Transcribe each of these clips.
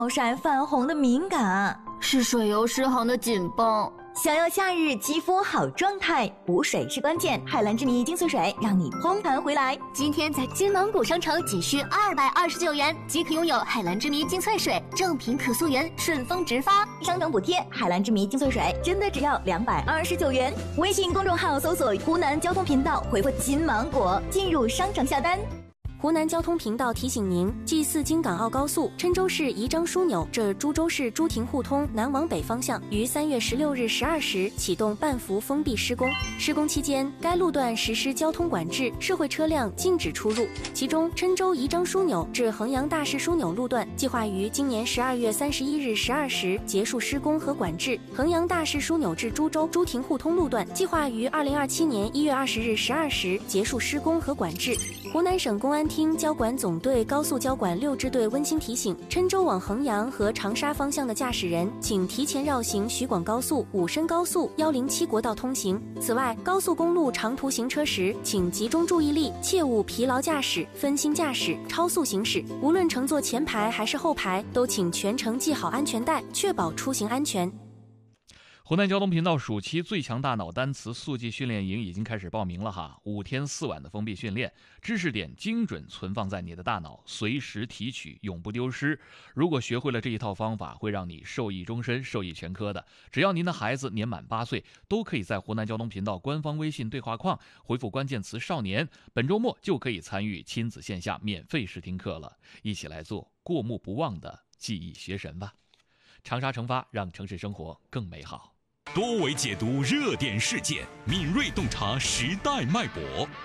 晒泛红的敏感， 是水油失衡的紧绷。 想要夏日肌肤好状态，补水是关键。海蓝之谜精粹水让你嘭弹回来。 今天在金芒谷商城仅需229元即可拥有海蓝之谜精粹水，正品可溯源，顺丰直发， 商城补贴。海蓝之谜精粹水真的只要229元。微信公众号搜索湖南交通频道，回复金芒果进入商城下单。 湖南交通频道提醒您：G4京港澳高速郴州市宜章枢纽至株洲市朱亭互通南往北方向于3月16日12时启动半幅封闭施工。施工期间，该路段实施交通管制，社会车辆禁止出入。其中，郴州宜章枢纽至衡阳大市枢纽路段计划于今年12月31日12时结束施工和管制；衡阳大市枢纽至株洲朱亭互通路段计划于2027年1月20日12时结束施工和管制。湖南省公安厅交管总队高速交管6支队温馨提醒：郴州往衡阳和长沙方向的驾驶人，请提前绕行徐广高速、武深高速107国道通行。此外，高速公路长途行车时，请集中注意力，切勿疲劳驾驶、分心驾驶、超速行驶。无论乘坐前排还是后排，都请全程系好安全带，确保出行安全。 湖南交通频道暑期最强大脑单词速记训练营已经开始报名了哈，5天4晚的封闭训练，知识点精准存放在你的大脑，随时提取，永不丢失。如果学会了这一套方法，会让你受益终身，受益全科的。只要您的孩子年满8岁，都可以在湖南交通频道官方微信对话框回复关键词少年，本周末就可以参与亲子线下免费试听课了。一起来做过目不忘的记忆学神吧。长沙成发，让城市生活更美好。 多维解读热点事件，敏锐洞察时代脉搏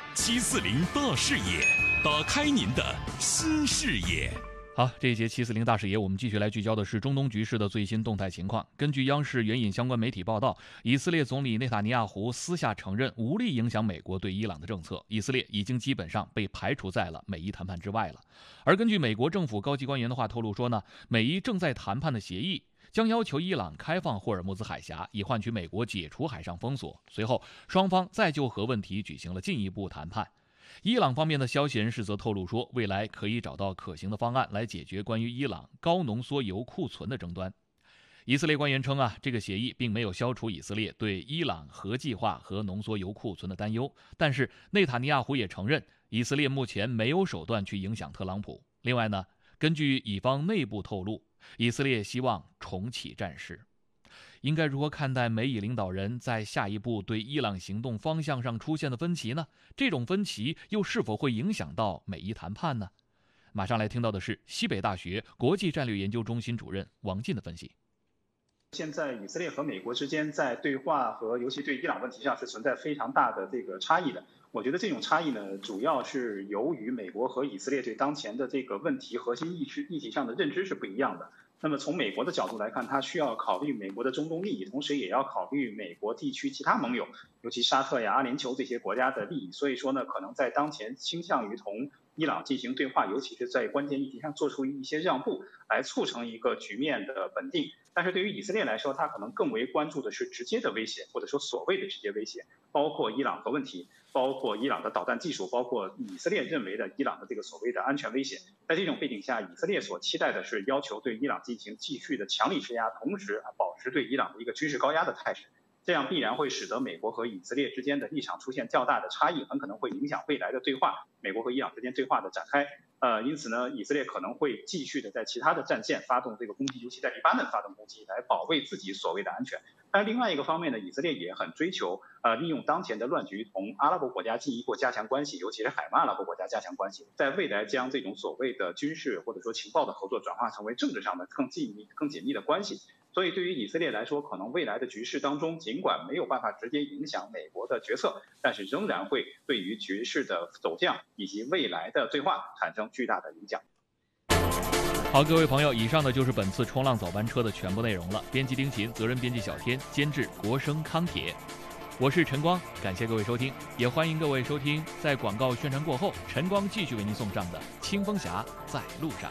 ，740大视野，打开您的新视野。 好，这一节740大视野，我们继续来聚焦的是中东局势的最新动态情况。根据央视援引相关媒体报道，以色列总理内塔尼亚胡私下承认无力影响美国对伊朗的政策，以色列已经基本上被排除在了美伊谈判之外了。而根据美国政府高级官员的话透露说呢，美伊正在谈判的协议将要求伊朗开放霍尔木兹海峡，以换取美国解除海上封锁。随后，双方再就核问题举行了进一步谈判。伊朗方面的消息人士则透露说，未来可以找到可行的方案来解决关于伊朗高浓缩铀库存的争端。以色列官员称这个协议并没有消除以色列对伊朗核计划和浓缩铀库存的担忧，但是内塔尼亚胡也承认，以色列目前没有手段去影响特朗普。另外呢，根据以方内部透露，以色列希望重启战事。应该如何看待美以领导人在下一步对伊朗行动方向上出现的分歧呢？这种分歧又是否会影响到美伊谈判呢？马上来听到的是西北大学国际战略研究中心主任王进的分析。 现在以色列和美国之间在对话和尤其对伊朗问题上是存在非常大的这个差异的。我觉得这种差异呢，主要是由于美国和以色列对当前的这个问题核心议题上的认知是不一样的。那么从美国的角度来看，它需要考虑美国的中东利益，同时也要考虑美国地区其他盟友，尤其沙特呀、阿联酋这些国家的利益。所以说呢，可能在当前倾向于同伊朗进行对话，尤其是在关键议题上做出一些让步，来促成一个局面的稳定。但是对于以色列来说，它可能更为关注的是直接的威胁，或者说所谓的直接威胁，包括伊朗核问题，包括伊朗的导弹技术，包括以色列认为的伊朗的这个所谓的安全威胁。在这种背景下，以色列所期待的是要求对伊朗进行继续的强力施压，同时保持对伊朗的一个军事高压的态势。这样必然会使得美国和以色列之间的立场出现较大的差异，很可能会影响未来的对话，美国和伊朗之间对话的展开。因此呢，以色列可能会继续的在其他的战线发动这个攻击，尤其在黎巴嫩发动攻击，来保卫自己所谓的安全。但另外一个方面呢，以色列也很追求利用当前的乱局同阿拉伯国家进一步加强关系，尤其是海湾阿拉伯国家加强关系，在未来将这种所谓的军事或者说情报的合作转化成为政治上的更紧密的关系。所以对于以色列来说，可能未来的局势当中，尽管没有办法直接影响美国的决策，但是仍然会对于局势的走向以及未来的对话产生巨大的影响。 好，各位朋友，以上的就是本次冲浪早班车的全部内容了。编辑丁琴，责任编辑小天，监制国生康铁。我是陈光，感谢各位收听，也欢迎各位收听在广告宣传过后，陈光继续为您送上的清风侠在路上。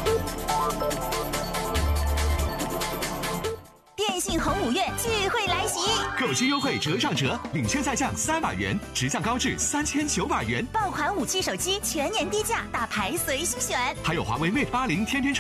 电信红5月聚会来袭。 喜！ 购机优惠折上折，领先再降300元，直降高至3900元。 爆款5G手机全年低价，大牌随心选。 还有华为 Mate 80天天